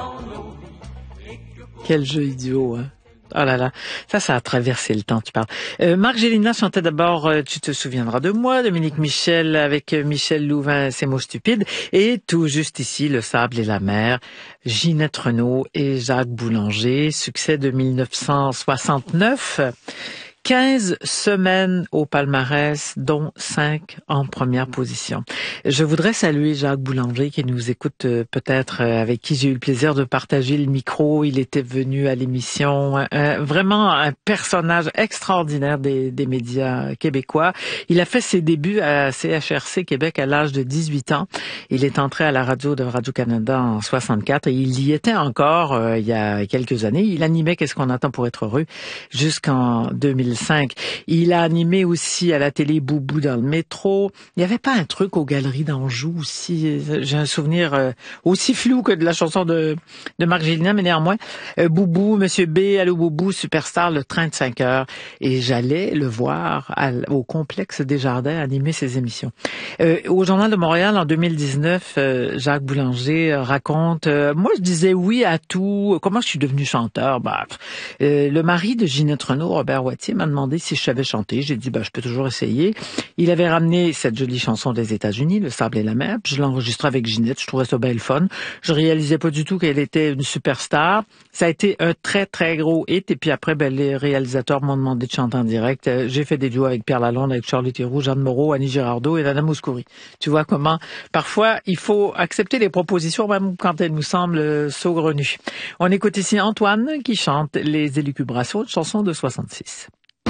Quel jeu idiot, hein? Oh là là, ça a traversé le temps, tu parles. Marc Gélinas chantait d'abord Tu te souviendras de moi, Dominique Michel avec Michel Louvain, Ces mots stupides, et tout juste ici, Le sable et la mer, Ginette Renaud et Jacques Boulanger, succès de 1969. 15 semaines au palmarès, dont 5 en première position. Je voudrais saluer Jacques Boulanger qui nous écoute peut-être, avec qui j'ai eu le plaisir de partager le micro. Il était venu à l'émission, vraiment un personnage extraordinaire des médias québécois. Il a fait ses débuts à CHRC Québec à l'âge de 18 ans. Il est entré à la radio de Radio-Canada en 64 et il y était encore il y a quelques années. Il animait Qu'est-ce qu'on attend pour être heureux jusqu'en 2005. Il a animé aussi à la télé Boubou dans le métro. Il n'y avait pas un truc aux Galeries d'Anjou aussi. J'ai un souvenir aussi flou que de la chanson de Marc Gélinas, mais néanmoins, Boubou, Monsieur B, Allô Boubou, Superstar, le train de 5 heures. Et j'allais le voir au complexe des Jardins animer ses émissions. Au Journal de Montréal, en 2019, Jacques Boulanger raconte moi, je disais oui à tout. Comment je suis devenu chanteur? Le mari de Ginette Renaud, Robert Wattier, m'a demandé si je savais chanter. J'ai dit, je peux toujours essayer. Il avait ramené cette jolie chanson des États-Unis, Le sable et la mer. Puis je l'enregistrais avec Ginette. Je trouvais ça bien le fun. Je réalisais pas du tout qu'elle était une superstar. Ça a été un très, très gros hit. Et puis après, les réalisateurs m'ont demandé de chanter en direct. J'ai fait des duos avec Pierre Lalonde, avec Charlie Theroux, Jeanne Moreau, Annie Girardot et Nana Mouskouri. Tu vois comment, parfois, il faut accepter les propositions, même quand elles nous semblent saugrenues. On écoute ici Antoine qui chante Les élucubrations, une chanson de 66.